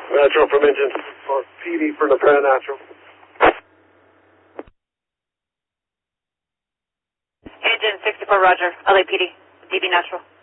Natural from engine, or PD for Nepean Natural. Engine 64, roger. LAPD, DB Natural.